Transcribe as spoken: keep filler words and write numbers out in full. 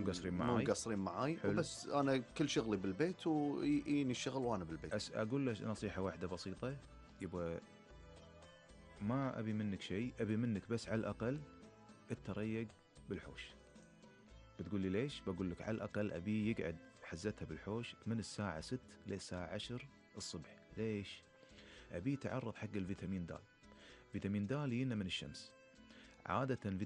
مقصرين مو معاي. مقصرين معاي، حلو. وبس انا كل شغلي بالبيت ويجيني الشغل وانا بالبيت. أس اقول له نصيحه واحده بسيطه، يبغى ما ابي منك شيء، ابي منك بس على الاقل التريق بالحوش. بتقول لي ليش؟ بقول لك على الاقل ابي يقعد حزتها بالحوش من الساعه ستة للساعه عشرة الصبح. ليش؟ ابي يتعرض حق الفيتامين د. فيتامين د يجينا من الشمس. عاده